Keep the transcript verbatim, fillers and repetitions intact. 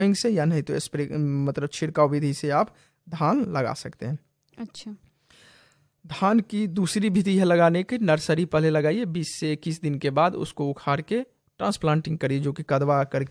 से, या नहीं तो स्प्रे मतलब छिड़काव विधि से आप धान लगा सकते हैं। अच्छा। धान की दूसरी विधि है लगाने की, नर्सरी पहले लगाइए, बीस से इक्कीस दिन के बाद उसको उखाड़ के ट्रांसप्लांटिंग करिए, जो कि कदवा करके